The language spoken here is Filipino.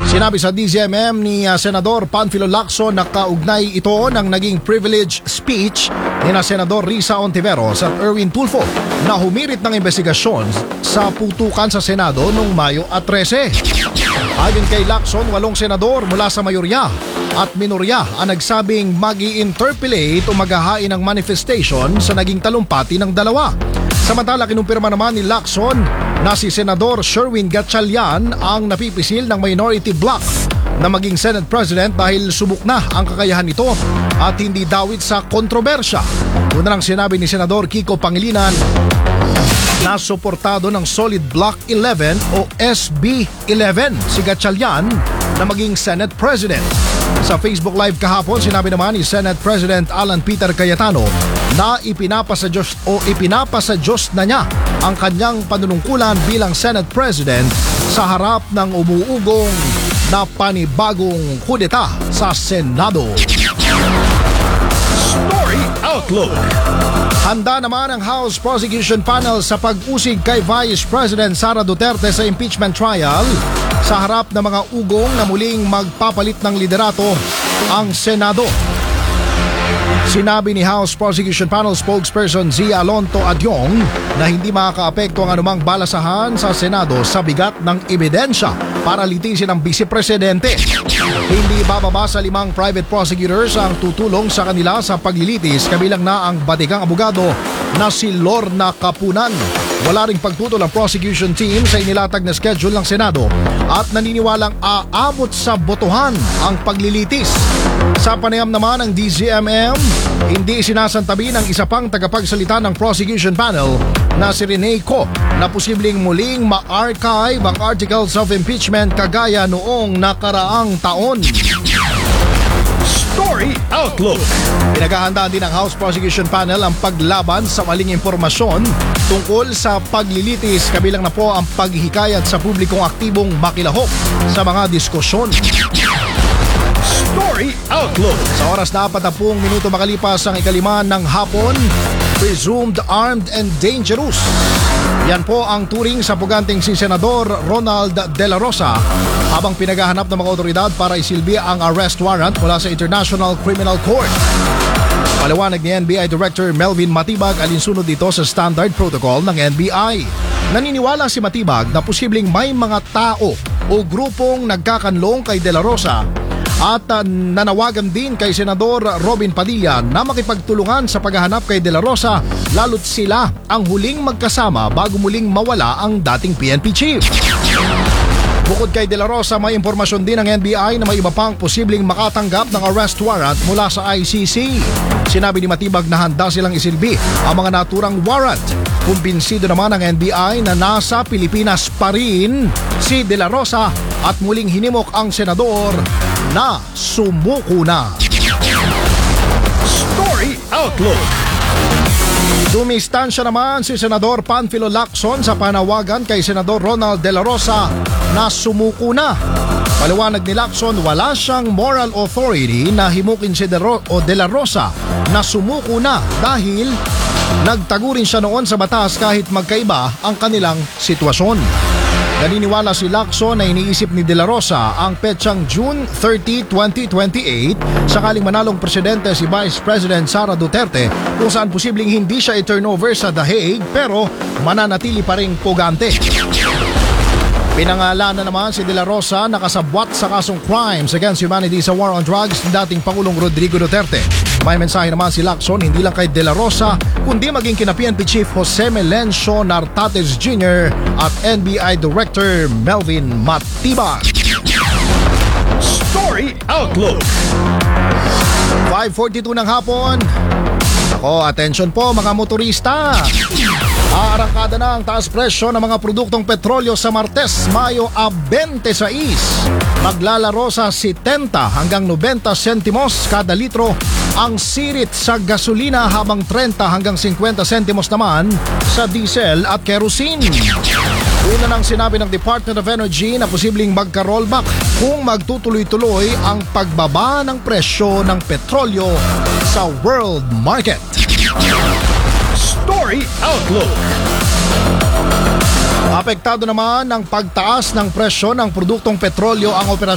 Sinabi sa DZMM ni Senador Panfilo Lacson na kaugnay ito ng naging privilege speech ni Senador Risa Ontiveros at Erwin Tulfo na humirit ng investigasyon sa putukan sa Senado noong Mayo 13. Ayon kay Lacson, 8 senador mula sa mayorya at minorya ang nagsabing mag-i-interpellate o maghahain ng manifestation sa naging talumpati ng dalawa. Samantala, kinumpirma naman ni Lacson na si Senador Sherwin Gatchalian ang napipisil ng minority bloc na maging Senate President dahil subok na ang kakayahan nito at hindi dawit sa kontrobersya. Una lang sinabi ni Senador Kiko Pangilinan na suportado ng Solid Block 11 o SB 11 si Gatchalian na maging Senate President. Sa Facebook Live kahapon, sinabi naman ni Senate President Alan Peter Cayetano na ipinapasa Diyos na niya ang kanyang panunungkulan bilang Senate President sa harap ng umuugong na panibagong kudeta sa Senado. Story Outlook. Handa naman ang House Prosecution Panel sa pag-usig kay Vice President Sara Duterte sa impeachment trial sa harap ng mga ugong na muling magpapalit ng liderato ang Senado. Sinabi ni House Prosecution Panel spokesperson Zia Alonto Adyong na hindi makakaapekto ang anumang balasahan sa Senado sa bigat ng ebidensya para litisin ang Vice Presidente. Hindi bababa sa 5 private prosecutors ang tutulong sa kanila sa paglilitis, kabilang na ang batikang abogado na si Lorna Kapunan. Wala ring pagtutol ang prosecution team sa inilatag na schedule ng Senado at naniniwalang aabot sa botohan ang paglilitis. Sa panayam naman ng DZMM, hindi sinasantabi ng isa pang tagapagsalita ng prosecution panel na si Rene Co na posibleng muling ma-archive ang articles of impeachment kagaya noong nakaraang taon. Story Outlook. Pinaghahandaan din ng House Prosecution Panel ang paglaban sa maling impormasyon tungkol sa paglilitis, kabilang na po ang paghihikayat sa publikong aktibong makilahok sa mga diskusyon. Story Outlook. Sa oras na 40 minuto makalipas ang 5 ng hapon, presumed armed and dangerous. Yan po ang turing sa puganting si Senador Ronald De La Rosa habang pinaghahanap ng mga otoridad para isilbi ang arrest warrant mula sa International Criminal Court. Paliwanag ni NBI Director Melvin Matibag alinsunod dito sa standard protocol ng NBI. Naniniwala si Matibag na posibleng may mga tao o grupong nagkakanlong kay De La Rosa at nanawagan din kay Senador Robin Padilla na makipagtulungan sa paghahanap kay De La Rosa, lalo't sila ang huling magkasama bago muling mawala ang dating PNP chief. Bukod kay De La Rosa, may impormasyon din ng NBI na may iba pang posibleng makatanggap ng arrest warrant mula sa ICC. Sinabi ni Matibag na handa silang isilbi ang mga naturang warrant. Kumbinsido naman ng NBI na nasa Pilipinas pa rin si De La Rosa at muling hinimok ang senador na sumuko na. Story Outlook. Dumistansya naman si Senador Panfilo Lacson sa panawagan kay Senador Ronald De La Rosa na sumuko na. Paliwanag ni Lacson, wala siyang moral authority na himukin si De La Rosa na sumuko na dahil nagtago rin siya noon sa batas kahit magkaiba ang kanilang sitwasyon. Naniniwala si Lacson na iniisip ni De La Rosa ang petsang June 30, 2028 sakaling manalong presidente si Vice President Sara Duterte, kung saan posibleng hindi siya i-turnover sa The Hague pero mananatili pa ring pugante. Pinangalanan naman si De La Rosa na kasabwat sa kasong crimes against humanity sa war on drugs ng dating Pangulong Rodrigo Duterte. May mensahe naman si Lacson hindi lang kay De La Rosa kundi maging kina PNP Chief Jose Melencio Nartates Jr. at NBI Director Melvin Matibag. Story Outlook. 5:42 ng hapon. Ako, attention po mga motorista. Aarangkada na ang taas presyo ng mga produktong petrolyo sa Martes, Mayo 26. Maglalaro sa 70 hanggang 90 sentimos kada litro ang sirit sa gasolina, habang 30 hanggang 50 sentimos naman sa diesel at kerosene. Una nang sinabi ng Department of Energy na posibleng magka-rollback kung magtutuloy-tuloy ang pagbaba ng presyo ng petrolyo sa world market. Story Outlook. Apektado naman ng pagtaas ng presyo ng produktong petrolyo ang operasyon